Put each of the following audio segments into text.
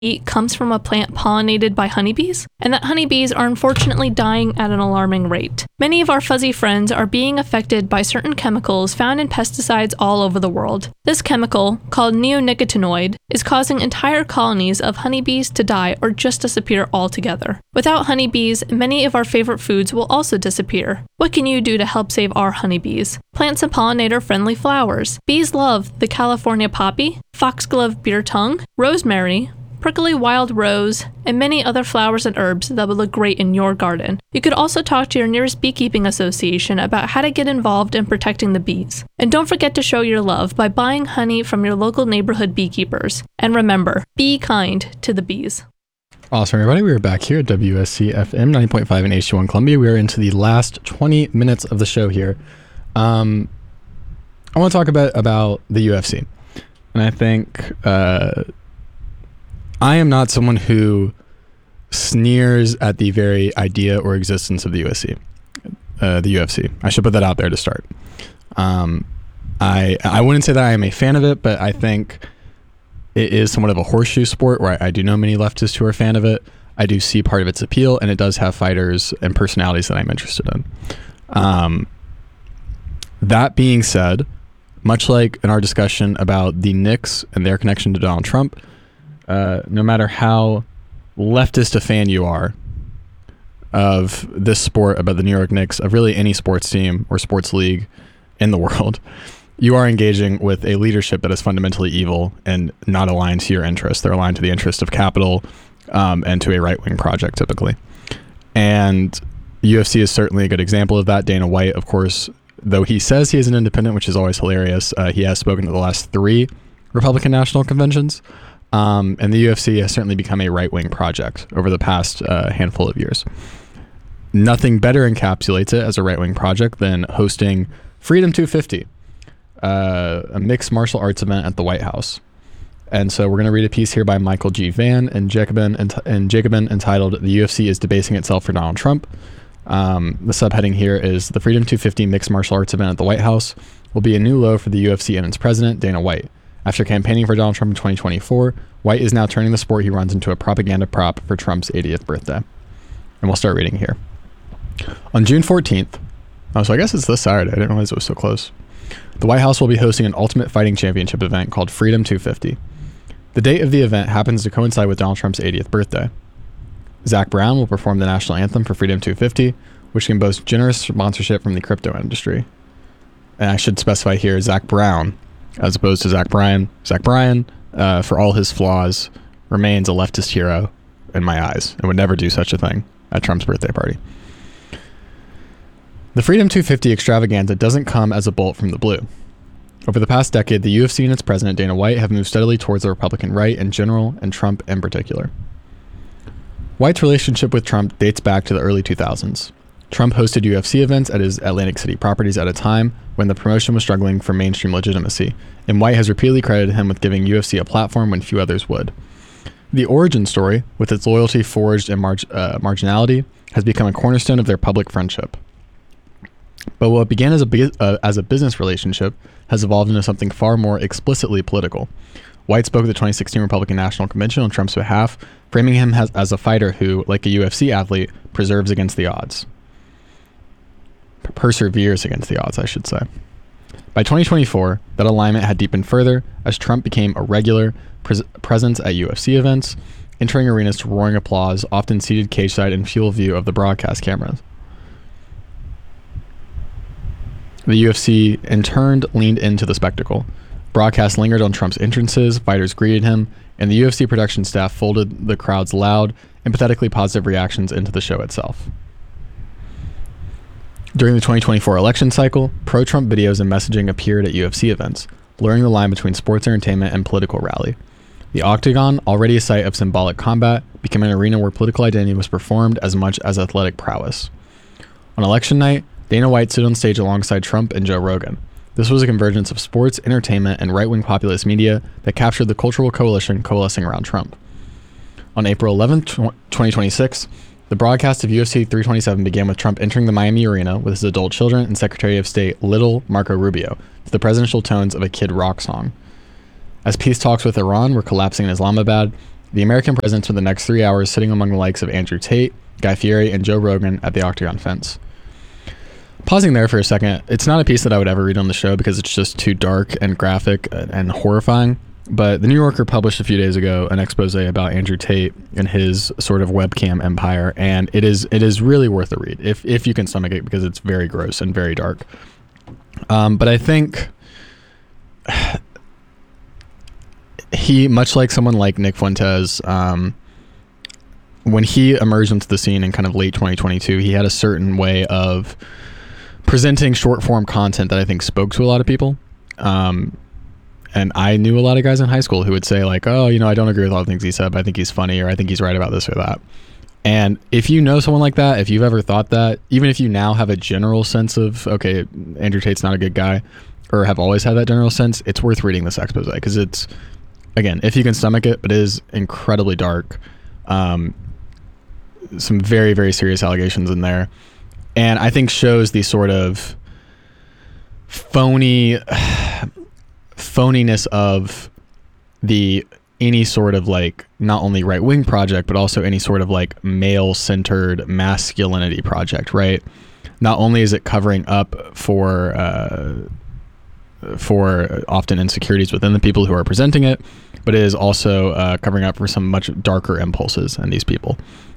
comes from a plant pollinated by honeybees, and that honeybees are unfortunately dying at an alarming rate. Many of our fuzzy friends are being affected by certain chemicals found in pesticides all over the world. This chemical, called neonicotinoid, is causing entire colonies of honeybees to die or just disappear altogether. Without honeybees, many of our favorite foods will also disappear. What can you do to help save our honeybees? Plant some pollinator-friendly flowers. Bees love the California poppy, foxglove beer tongue, rosemary, prickly wild rose, and many other flowers and herbs that would look great in your garden. You could also talk to your nearest beekeeping association about how to get involved in protecting the bees. And don't forget to show your love by buying honey from your local neighborhood beekeepers. And remember, be kind to the bees. Awesome, everybody. We are back here at WSC FM 90.5 in HD1 Columbia. We are into the last 20 minutes of the show here. I want to talk about the UFC. And I think I am not someone who sneers at the very idea or existence of the UFC. I should put that out there to start. I wouldn't say that I am a fan of it, but I think it is somewhat of a horseshoe sport where I do know many leftists who are a fan of it. I do see part of its appeal, and it does have fighters and personalities that I'm interested in. That being said, much like in our discussion about the Knicks and their connection to Donald Trump, no matter how leftist a fan you are of this sport, about the New York Knicks, of really any sports team or sports league in the world, you are engaging with a leadership that is fundamentally evil and not aligned to your interests. They're aligned to the interest of capital and to a right-wing project, typically. And UFC is certainly a good example of that. Dana White, of course, though he says he is an independent, which is always hilarious, he has spoken to the last 3 Republican National Conventions. And the UFC has certainly become a right-wing project over the past handful of years. Nothing better encapsulates it as a right-wing project than hosting Freedom 250, a mixed martial arts event at the White House. And so we're going to read a piece here by Michael G. Vann and Jacobin entitled "The UFC is Debasing Itself for Donald Trump." The subheading here is "The Freedom 250 mixed martial arts event at the White House will be a new low for the UFC and its president, Dana White. After campaigning for Donald Trump in 2024, White is now turning the sport he runs into a propaganda prop for Trump's 80th birthday." And we'll start reading here. On June 14th, so I guess it's this Saturday, I didn't realize it was so close, the White House will be hosting an Ultimate Fighting Championship event called Freedom 250. The date of the event happens to coincide with Donald Trump's 80th birthday. Zach Brown will perform the national anthem for Freedom 250, which can boast generous sponsorship from the crypto industry. And I should specify here, Zach Brown, as opposed to Zach Bryan. Zach Bryan, for all his flaws, remains a leftist hero in my eyes and would never do such a thing at Trump's birthday party. The Freedom 250 extravaganza doesn't come as a bolt from the blue. Over the past decade, the UFC and its president, Dana White, have moved steadily towards the Republican right in general and Trump in particular. White's relationship with Trump dates back to the early 2000s. Trump hosted UFC events at his Atlantic City properties at a time when the promotion was struggling for mainstream legitimacy, and White has repeatedly credited him with giving UFC a platform when few others would. The origin story, with its loyalty forged in marginality, has become a cornerstone of their public friendship. But what began as a business relationship has evolved into something far more explicitly political. White spoke at the 2016 Republican National Convention on Trump's behalf, framing him as a fighter who, like a UFC athlete, perseveres against the odds, I should say. By 2024, that alignment had deepened further as Trump became a regular presence at UFC events, entering arenas to roaring applause, often seated cage-side in full view of the broadcast cameras. The UFC, in turn, leaned into the spectacle. Broadcasts lingered on Trump's entrances, fighters greeted him, and the UFC production staff folded the crowd's loud, empathetically positive reactions into the show itself. During the 2024 election cycle, pro-Trump videos and messaging appeared at UFC events, blurring the line between sports entertainment and political rally. The Octagon, already a site of symbolic combat, became an arena where political identity was performed as much as athletic prowess. On election night, Dana White stood on stage alongside Trump and Joe Rogan. This was a convergence of sports, entertainment, and right-wing populist media that captured the cultural coalition coalescing around Trump. On April 11, 2026, the broadcast of UFC 327 began with Trump entering the Miami arena with his adult children and Secretary of State Little Marco Rubio to the presidential tones of a Kid Rock song. As peace talks with Iran were collapsing in Islamabad, The American presence for the next 3 hours sitting among the likes of Andrew Tate, Guy Fieri, and Joe Rogan at the Octagon fence. Pausing there for a second, it's not a piece that I would ever read on the show because it's just too dark and graphic and horrifying. But the New Yorker published a few days ago an expose about Andrew Tate and his sort of webcam empire, and it is really worth a read if you can stomach it, because it's very gross and very dark. But I think he, much like someone like Nick Fuentes, when he emerged into the scene in kind of late 2022, he had a certain way of presenting short form content that I think spoke to a lot of people. And I knew a lot of guys in high school who would say like, oh, I don't agree with all the things he said, but I think he's funny, or I think he's right about this or that. And if you know someone like that, if you've ever thought that, even if you now have a general sense of, okay, Andrew Tate's not a good guy, or have always had that general sense, it's worth reading this expose, because it's, again, if you can stomach it, but it is incredibly dark. Some very, very serious allegations in there. And I think shows the sort of phoniness of any sort of like not only right-wing project, but also any sort of like male-centered masculinity project, right? Not only is it covering up for often insecurities within the people who are presenting it, but it is also covering up for some much darker impulses in these people.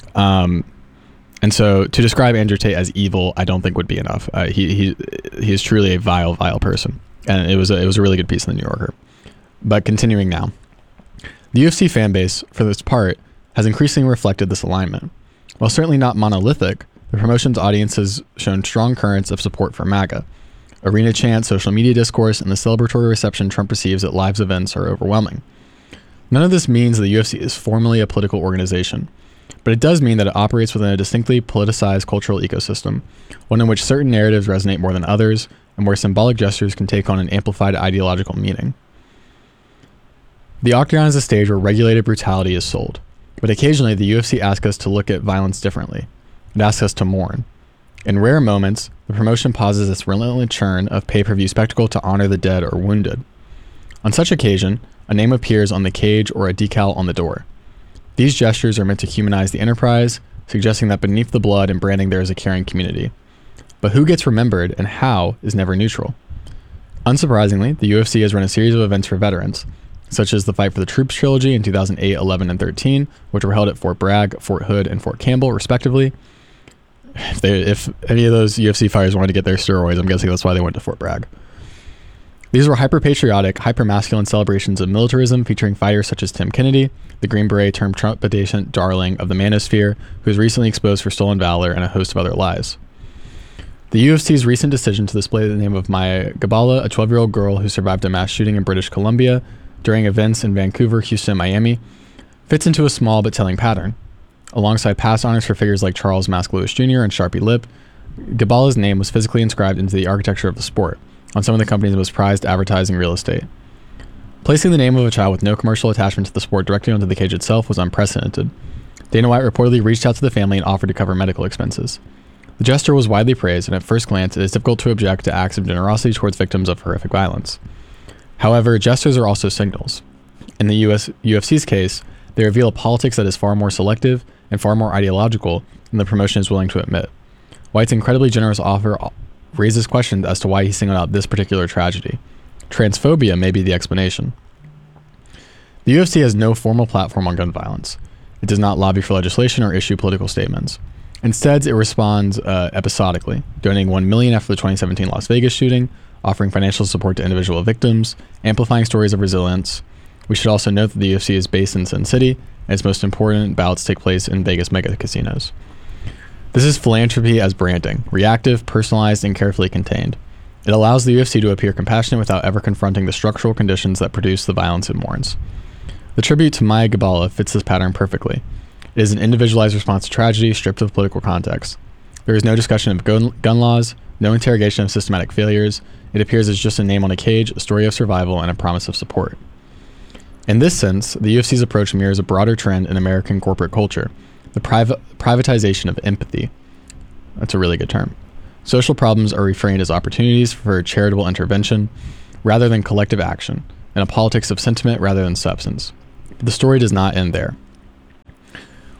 And so to describe Andrew Tate as evil, I don't think would be enough. He is truly a vile, vile person. And it was a really good piece in the New Yorker. But continuing now. The UFC fan base, for this part, has increasingly reflected this alignment. While certainly not monolithic, the promotion's audience has shown strong currents of support for MAGA. Arena chants, social media discourse, and the celebratory reception Trump receives at live events are overwhelming. None of this means the UFC is formally a political organization, but it does mean that it operates within a distinctly politicized cultural ecosystem, one in which certain narratives resonate more than others, and where symbolic gestures can take on an amplified ideological meaning. The Octagon is a stage where regulated brutality is sold, but occasionally the UFC asks us to look at violence differently. It asks us to mourn. In rare moments, the promotion pauses its relentless churn of pay-per-view spectacle to honor the dead or wounded. On such occasion, a name appears on the cage or a decal on the door. These gestures are meant to humanize the enterprise, suggesting that beneath the blood and branding there is a caring community. But who gets remembered and how is never neutral. Unsurprisingly, the UFC has run a series of events for veterans, such as the Fight for the Troops trilogy in 2008, 11, and 13, which were held at Fort Bragg, Fort Hood, and Fort Campbell, respectively. If any of those UFC fighters wanted to get their steroids, I'm guessing that's why they went to Fort Bragg. These were hyper-patriotic, hyper-masculine celebrations of militarism featuring fighters such as Tim Kennedy, the Green Beret turned Trump-adjacent darling of the manosphere, who was recently exposed for stolen valor and a host of other lies. The UFC's recent decision to display the name of Maya Gabala, a 12-year-old girl who survived a mass shooting in British Columbia during events in Vancouver, Houston, and Miami, fits into a small but telling pattern. Alongside past honors for figures like Charles Mask Lewis Jr. and Sharpie Lip, Gabala's name was physically inscribed into the architecture of the sport, on some of the company's most prized advertising real estate. Placing the name of a child with no commercial attachment to the sport directly onto the cage itself was unprecedented. Dana White reportedly reached out to the family and offered to cover medical expenses. The gesture was widely praised, and at first glance, it is difficult to object to acts of generosity towards victims of horrific violence. However, gestures are also signals. In the UFC's case, they reveal a politics that is far more selective and far more ideological than the promotion is willing to admit. White's incredibly generous offer raises questions as to why he singled out this particular tragedy. Transphobia may be the explanation. The UFC has no formal platform on gun violence. It does not lobby for legislation or issue political statements. Instead, it responds episodically, donating $1 million after the 2017 Las Vegas shooting, offering financial support to individual victims, amplifying stories of resilience. We should also note that the UFC is based in Sin City, and its most important bouts take place in Vegas mega casinos. This is philanthropy as branding, reactive, personalized, and carefully contained. It allows the UFC to appear compassionate without ever confronting the structural conditions that produce the violence it mourns. The tribute to Maya Gabala fits this pattern perfectly. It is an individualized response to tragedy stripped of political context. There is no discussion of gun laws, no interrogation of systematic failures. It appears as just a name on a cage, a story of survival, and a promise of support. In this sense, the UFC's approach mirrors a broader trend in American corporate culture, the privatization of empathy. That's a really good term. Social problems are reframed as opportunities for charitable intervention rather than collective action, and a politics of sentiment rather than substance. But the story does not end there.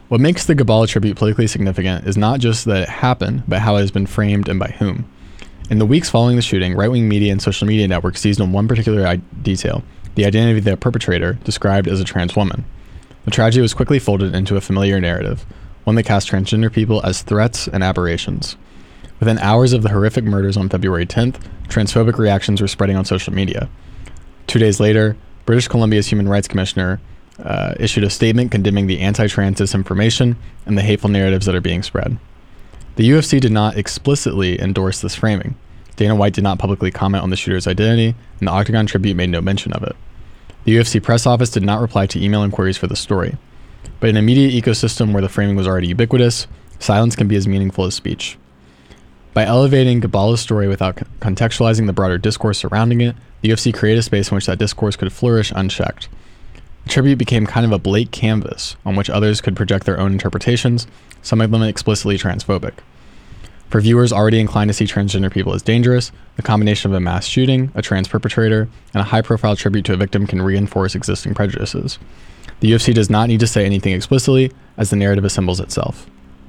What makes the Gabala tribute politically significant is not just that it happened, but how it has been framed and by whom. In the weeks following the shooting, right-wing media and social media networks seized on one particular detail, the identity of the perpetrator, described as a trans woman. The tragedy was quickly folded into a familiar narrative, one that cast transgender people as threats and aberrations. Within hours of the horrific murders on February 10th, transphobic reactions were spreading on social media. 2 days later, British Columbia's Human Rights Commissioner issued a statement condemning the anti-trans disinformation and the hateful narratives that are being spread. The UFC did not explicitly endorse this framing. Dana White did not publicly comment on the shooter's identity, and the Octagon Tribute made no mention of it. The UFC press office did not reply to email inquiries for the story. But in a media ecosystem where the framing was already ubiquitous, silence can be as meaningful as speech. By elevating Gabala's story without contextualizing the broader discourse surrounding it, the UFC created a space in which that discourse could flourish unchecked. The tribute became kind of a blank canvas on which others could project their own interpretations, some of them explicitly transphobic. For viewers already inclined to see transgender people as dangerous, the combination of a mass shooting, a trans perpetrator, and a high-profile tribute to a victim can reinforce existing prejudices. The UFC does not need to say anything explicitly, as the narrative assembles itself.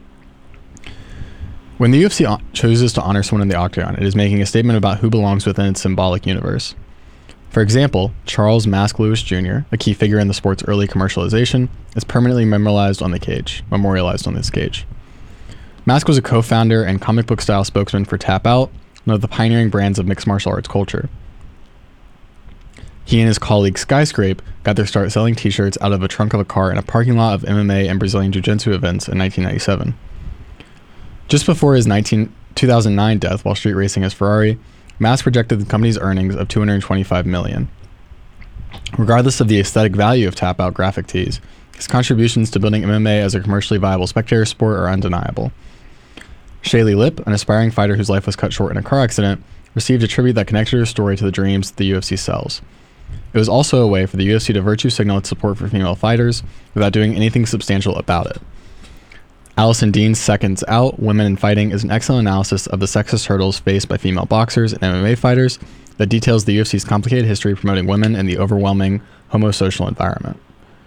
When the UFC chooses to honor someone in the Octagon, it is making a statement about who belongs within its symbolic universe. For example, Charles Mask Lewis Jr., a key figure in the sport's early commercialization, is permanently memorialized on this cage. Mask was a co-founder and comic book style spokesman for Tap Out, one of the pioneering brands of mixed martial arts culture. He and his colleague Skyscrape got their start selling t-shirts out of the trunk of a car in a parking lot of MMA and Brazilian Jiu-Jitsu events in 1997. Just before his 2009 death while street racing his Ferrari, Mask projected the company's earnings of $225 million. Regardless of the aesthetic value of Tap Out graphic tees, his contributions to building MMA as a commercially viable spectator sport are undeniable. Shaylee Lip, an aspiring fighter whose life was cut short in a car accident, received a tribute that connected her story to the dreams the UFC sells. It was also a way for the UFC to virtue signal its support for female fighters without doing anything substantial about it. Allison Dean's Seconds Out, Women in Fighting is an excellent analysis of the sexist hurdles faced by female boxers and MMA fighters that details the UFC's complicated history promoting women in the overwhelming homosocial environment.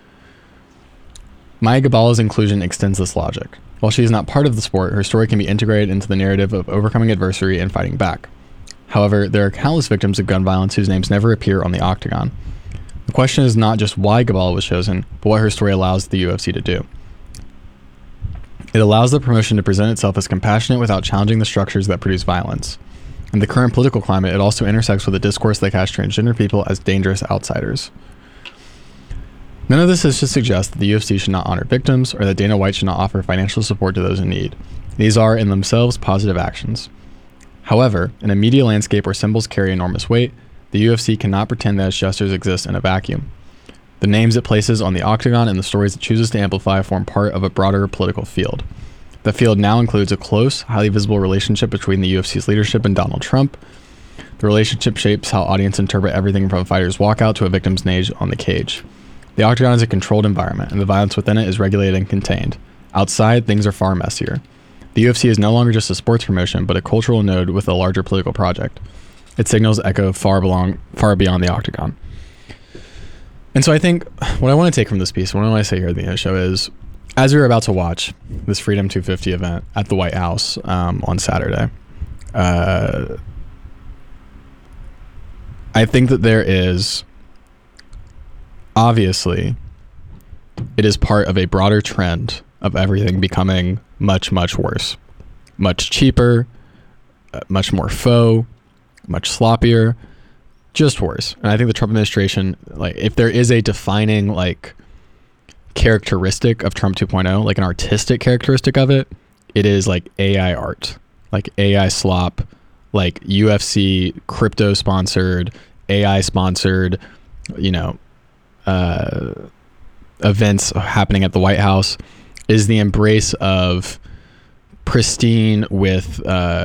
Maya Gabala's inclusion extends this logic. While she is not part of the sport, her story can be integrated into the narrative of overcoming adversity and fighting back. However, there are countless victims of gun violence whose names never appear on the Octagon. The question is not just why Gabala was chosen, but what her story allows the UFC to do. It allows the promotion to present itself as compassionate without challenging the structures that produce violence. In the current political climate, it also intersects with a discourse that casts transgender people as dangerous outsiders. None of this is to suggest that the UFC should not honor victims or that Dana White should not offer financial support to those in need. These are, in themselves, positive actions. However, in a media landscape where symbols carry enormous weight, the UFC cannot pretend that its gestures exist in a vacuum. The names it places on the Octagon and the stories it chooses to amplify form part of a broader political field. The field now includes a close, highly visible relationship between the UFC's leadership and Donald Trump. The relationship shapes how audiences interpret everything from a fighter's walkout to a victim's nage on the cage. The Octagon is a controlled environment, and the violence within it is regulated and contained. Outside, things are far messier. The UFC is no longer just a sports promotion, but a cultural node with a larger political project. Its signals echo far beyond the Octagon. And so I think what I want to take from this piece, what I want to say here at the end of the show is, as we were about to watch this Freedom 250 event at the White House on Saturday, I think that there is, obviously, it is part of a broader trend of everything becoming much, much worse. Much cheaper, much more faux, much sloppier, just worse. And I think the Trump administration, like, if there is a defining, like, characteristic of Trump 2.0, like an artistic characteristic of it, it is like AI art, like AI slop, like UFC crypto sponsored, AI sponsored, events happening at the White House, is the embrace of pristine with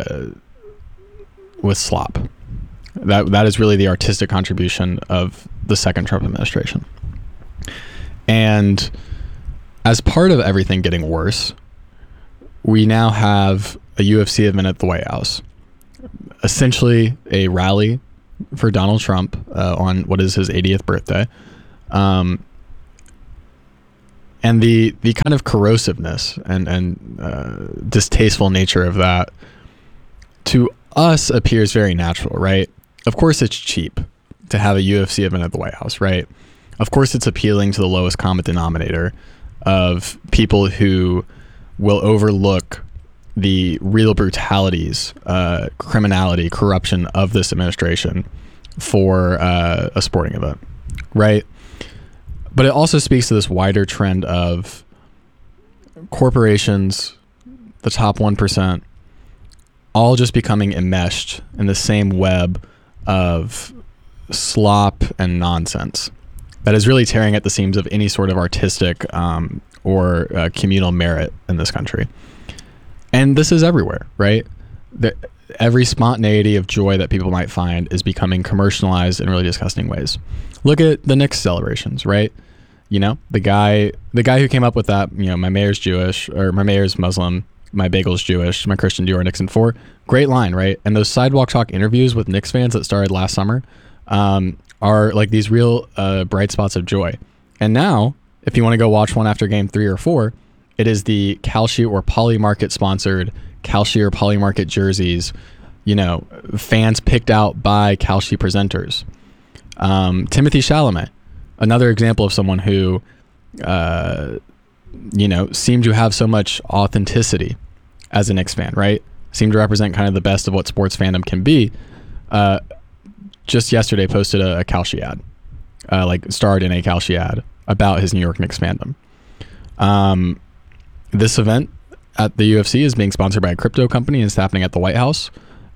slop. That is really the artistic contribution of the second Trump administration. And as part of everything getting worse, we now have a UFC event at the White House, essentially a rally for Donald Trump on what is his 80th birthday. And the kind of corrosiveness and distasteful nature of that to us appears very natural, right? Of course it's cheap to have a UFC event at the White House, right? Of course it's appealing to the lowest common denominator of people who will overlook the real brutalities, criminality, corruption of this administration for a sporting event, right? But it also speaks to this wider trend of corporations, the top 1%, all just becoming enmeshed in the same web of slop and nonsense that is really tearing at the seams of any sort of artistic or communal merit in this country. And this is everywhere, right? Every spontaneity of joy that people might find is becoming commercialized in really disgusting ways. Look at the Knicks celebrations, right? You know, the guy who came up with that, you know, my mayor's Jewish, or my mayor's Muslim, my bagel's Jewish, my Christian Dior Nixon 4. Great line, right? And those Sidewalk Talk interviews with Knicks fans that started last summer are like these real bright spots of joy. And now, if you want to go watch one after game 3 or 4, it is the Kalshi or Poly Market sponsored Kalshi or Poly Market jerseys, you know, fans picked out by Kalshi presenters. Timothy Chalamet, another example of someone who, you know, seemed to have so much authenticity as a Knicks fan, right? Seemed to represent kind of the best of what sports fandom can be. Just yesterday posted a Kalshi ad, like starred in a Kalshi ad about his New York Knicks fandom. This event at the UFC is being sponsored by a crypto company and it's happening at the White House.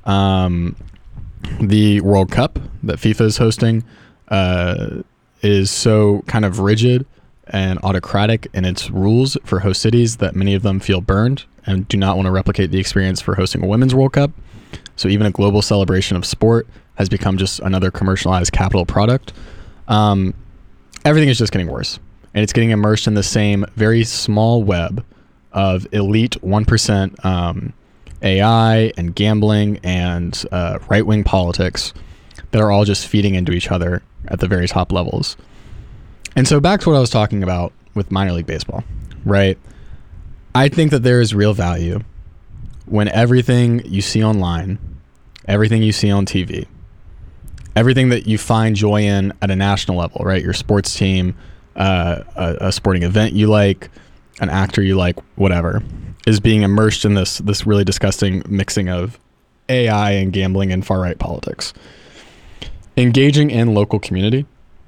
The World Cup that FIFA is hosting is so kind of rigid and autocratic in its rules for host cities that many of them feel burned and do not want to replicate the experience for hosting a Women's World Cup. So even a global celebration of sport has become just another commercialized capital product. Everything is just getting worse. And it's getting immersed in the same very small web of elite 1% AI and gambling and right-wing politics that are all just feeding into each other at the very top levels. And so back to what I was talking about with minor league baseball, right? I think that there is real value when everything you see online, everything you see on TV, everything that you find joy in at a national level, right? Your sports team, a sporting event you like, an actor you like, whatever, is being immersed in this really disgusting mixing of AI and gambling and far-right politics. Engaging in local community,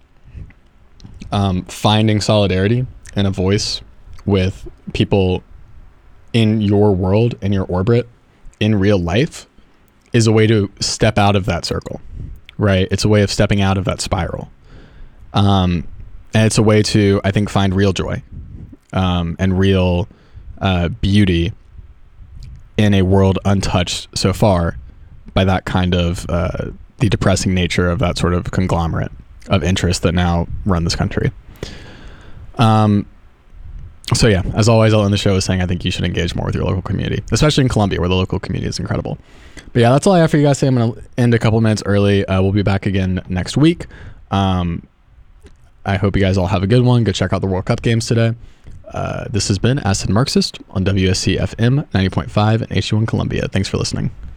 finding solidarity and a voice with people in your world, in your orbit, in real life, is a way to step out of that circle, right? It's a way of stepping out of that spiral. And it's a way to, I think, find real joy and real beauty in a world untouched so far by that kind of the depressing nature of that sort of conglomerate of interests that now run this country. So yeah, as always, I'll end the show with saying I think you should engage more with your local community, especially in Columbia, where the local community is incredible. But yeah, that's all I have for you guys today. I'm going to end a couple minutes early. We'll be back again next week. I hope you guys all have a good one. Go check out the World Cup games today. This has been Acid Marxist on WSC FM 90.5 and H1 Columbia. Thanks for listening.